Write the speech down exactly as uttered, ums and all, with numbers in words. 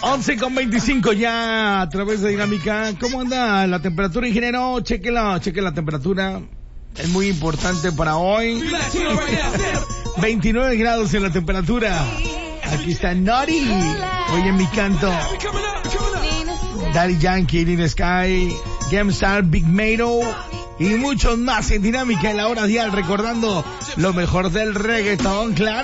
once con veinticinco ya a través de Dinámica. ¿Cómo anda la temperatura, ingeniero? Chequela, cheque la temperatura. Es muy importante para hoy. veintinueve grados en la temperatura. Aquí está Naughty. Oye mi canto. Daddy Yankee, Lil Sky, Gemstar, Big Mato y muchos más en Dinámica en la hora dial, recordando lo mejor del reggaetón, claro.